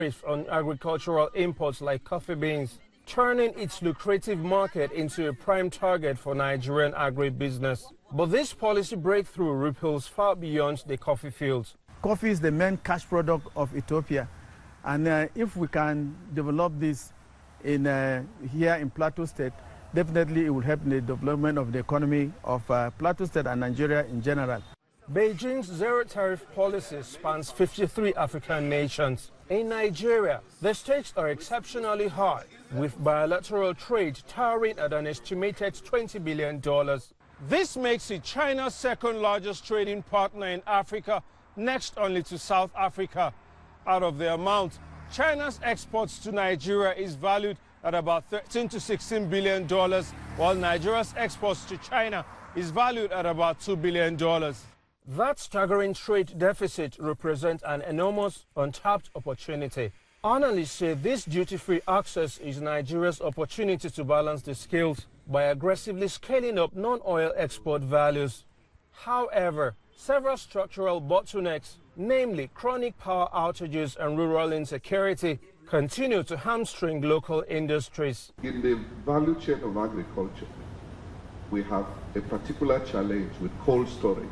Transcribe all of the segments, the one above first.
on agricultural imports like coffee beans, turning its lucrative market into a prime target for Nigerian agribusiness. But this policy breakthrough ripples far beyond the coffee fields. Coffee is the main cash product of Ethiopia, and if we can develop this here in Plateau State, definitely it will help in the development of the economy of Plateau State and Nigeria in general. Beijing's zero-tariff policy spans 53 African nations. In Nigeria, the stakes are exceptionally high, with bilateral trade towering at an estimated $20 billion. This makes it China's second-largest trading partner in Africa, next only to South Africa. Out of the amount, China's exports to Nigeria is valued at about $13 to $16 billion, while Nigeria's exports to China is valued at about $2 billion. That staggering trade deficit represents an enormous untapped opportunity. Analysts say this duty-free access is Nigeria's opportunity to balance the scales by aggressively scaling up non-oil export values. However, several structural bottlenecks, namely chronic power outages and rural insecurity, continue to hamstring local industries. In the value chain of agriculture, we have a particular challenge with cold storage.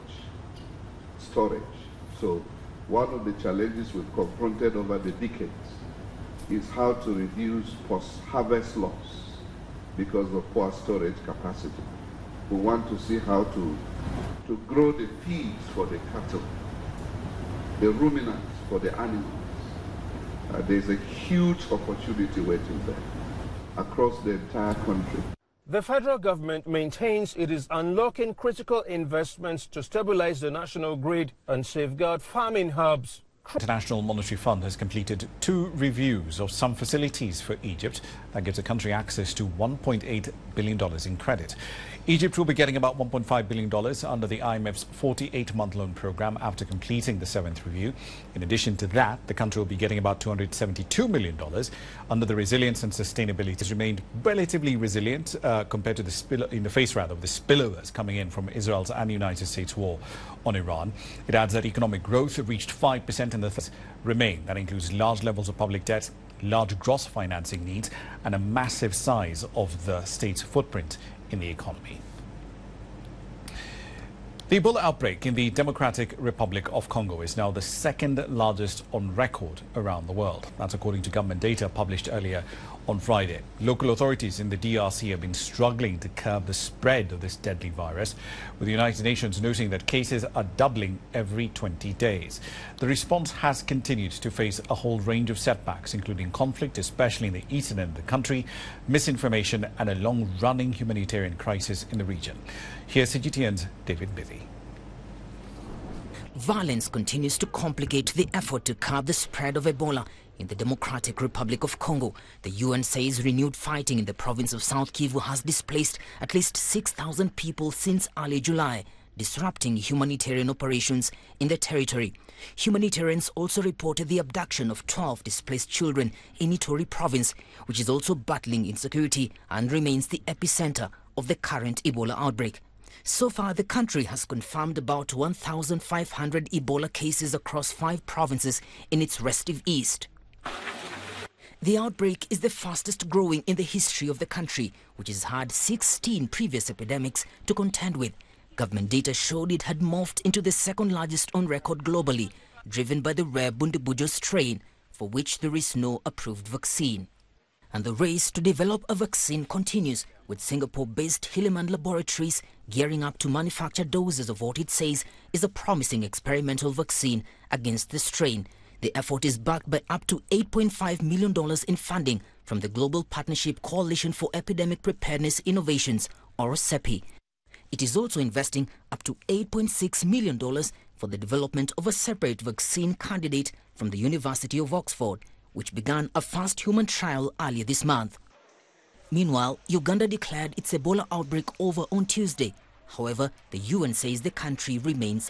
So one of the challenges we've confronted over the decades is how to reduce post-harvest loss because of poor storage capacity. We want to see how to grow the feeds for the cattle, the ruminants for the animals. There's a huge opportunity waiting there across the entire country. The federal government maintains it is unlocking critical investments to stabilize the national grid and safeguard farming hubs. The International Monetary Fund has completed 2 reviews of some facilities for Egypt that gives the country access to $1.8 billion in credit. Egypt will be getting about $1.5 billion under the IMF's 48-month loan program after completing the 7th review. In addition to that, the country will be getting about $272 million under the resilience and sustainability. It has remained relatively resilient compared to the spillovers coming in from Israel's and United States war on Iran. It adds that economic growth reached 5% in the remain. That includes large levels of public debt, large gross financing needs, and a massive size of the state's footprint in the economy. The Ebola outbreak in the Democratic Republic of Congo is now the 2nd largest on record around the world. That's according to government data published earlier on Friday. Local authorities in the DRC have been struggling to curb the spread of this deadly virus, with the United Nations noting that cases are doubling every 20 days. The response has continued to face a whole range of setbacks, including conflict, especially in the eastern end of the country, misinformation, and a long-running humanitarian crisis in the region. Here's CGTN's David Biddy. Violence continues to complicate the effort to curb the spread of Ebola in the Democratic Republic of Congo. The UN says renewed fighting in the province of South Kivu has displaced at least 6,000 people since early July, disrupting humanitarian operations in the territory. Humanitarians also reported the abduction of 12 displaced children in Ituri province, which is also battling insecurity and remains the epicenter of the current Ebola outbreak. So far, the country has confirmed about 1,500 Ebola cases across 5 provinces in its restive east. The outbreak is the fastest growing in the history of the country, which has had 16 previous epidemics to contend with. Government data showed it had morphed into the 2nd largest on record globally, driven by the rare Bundibugyo strain, for which there is no approved vaccine. And the race to develop a vaccine continues, with Singapore-based Hilleman Laboratories gearing up to manufacture doses of what it says is a promising experimental vaccine against the strain. The effort is backed by up to $8.5 million in funding from the Global Partnership Coalition for Epidemic Preparedness Innovations, or CEPI. It is also investing up to $8.6 million for the development of a separate vaccine candidate from the University of Oxford, which began a first human trial earlier this month. Meanwhile, Uganda declared its Ebola outbreak over on Tuesday. However, the UN says the country remains